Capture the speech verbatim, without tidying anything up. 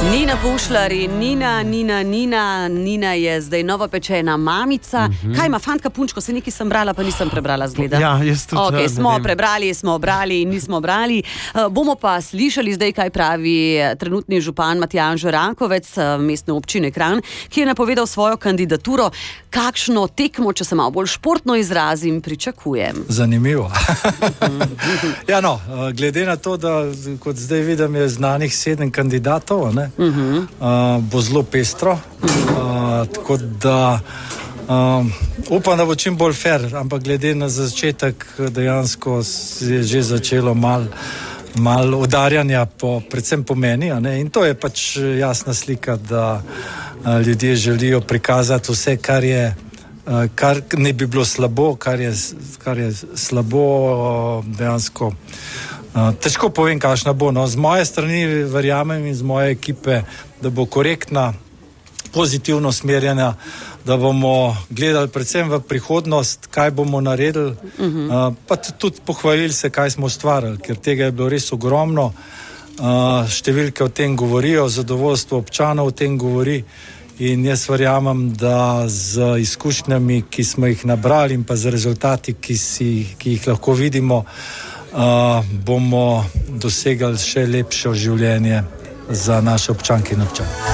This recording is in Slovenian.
Nina Pušlar in Nina, Nina, Nina, Nina je zdaj novopečena mamica. Mm-hmm. Kaj ima fantka punčko? Se nekaj sem brala, pa nisem prebrala, zgleda. Ja, jaz tudi. Okay, smo vem. prebrali, smo brali in nismo brali. Uh, bomo pa slišali zdaj, kaj pravi trenutni župan Matjaž Žurankovec mestne občine Kranj, ki je napovedal svojo kandidaturo. Kakšno tekmo, če se malo bolj športno izrazim, pričakujem? Zanimivo. Ja, no, glede na to, da kot zdaj vidim, je znanih sedem kandidatov, ne? Uh-huh. Uh, bo zelo pestro, uh, tako da uh, upam, da bo čim bolj fair, ampak glede na začetek dejansko je že začelo mal, mal udarjanja po, predvsem po meni, ne? In to je pač jasna slika, da uh, ljudje želijo prikazati vse, kar je uh, kar ne bi bilo slabo, kar je, kar je slabo uh, dejansko. Uh, težko povem, kakšna bo. No, z moje strani verjamem in z moje ekipe, da bo korektna, pozitivno usmerjena, da bomo gledali predvsem v prihodnost, kaj bomo naredili, uh-huh. uh, pa tudi pohvalili se, kaj smo ustvarili, ker tega je bilo res ogromno. Uh, številke o tem govorijo, zadovoljstvo občanov o tem govori in jaz verjamem, da z izkušnjami, ki smo jih nabrali in pa z rezultati, ki, si, ki jih lahko vidimo, Uh, bomo dosegali še lepše življenje za naše občanke in občane.